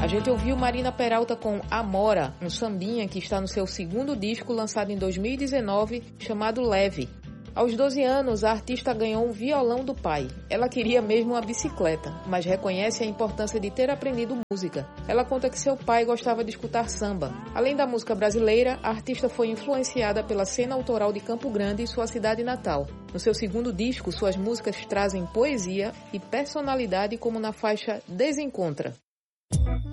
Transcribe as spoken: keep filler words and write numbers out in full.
gente ouviu Marina Peralta com Amora, um sambinha que está no seu segundo disco lançado em dois mil e dezenove, chamado Leve. Aos doze anos, a artista ganhou um violão do pai. Ela queria mesmo uma bicicleta, mas reconhece a importância de ter aprendido música. Ela conta que seu pai gostava de escutar samba. Além da música brasileira, a artista foi influenciada pela cena autoral de Campo Grande, sua cidade natal. No seu segundo disco, suas músicas trazem poesia e personalidade, como na faixa Desencontra.